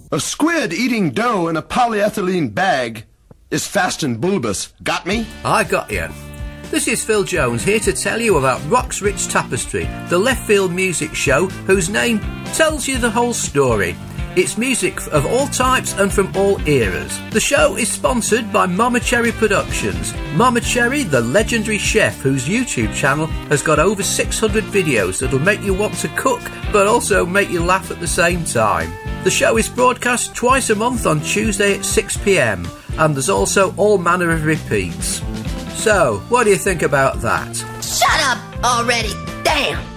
A squid eating dough in a polyethylene bag is fast and bulbous. Got me? I got you. This is Phil Jones here to tell you about Rock's Rich Tapestry, the left field music show whose name tells you the whole story. It's music of all types and from all eras. The show is sponsored by Mama Cherry Productions. Mama Cherry, the legendary chef whose YouTube channel has got over 600 videos that'll make you want to cook but also make you laugh at the same time. The show is broadcast twice a month on Tuesday at 6 p.m. and there's also all manner of repeats. So, what do you think about that? Shut up already! Damn!